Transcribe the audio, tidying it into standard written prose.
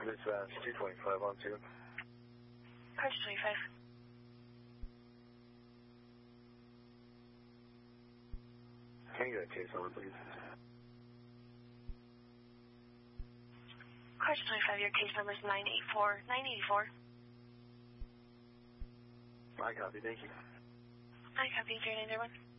This 225 on 2. Car 225. Can you get a case on, please? Car 225, your case number is 984. I copy, thank you. I copy, 3901.